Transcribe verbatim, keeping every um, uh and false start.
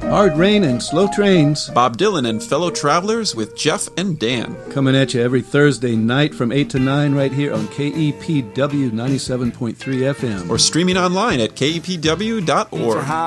Hard rain and slow trains. Bob Dylan and Fellow Travelers with Jeff and Dan. Coming at you every Thursday night from eight to nine right here on K E P W ninety-seven point three F M. Or streaming online at K E P W dot org.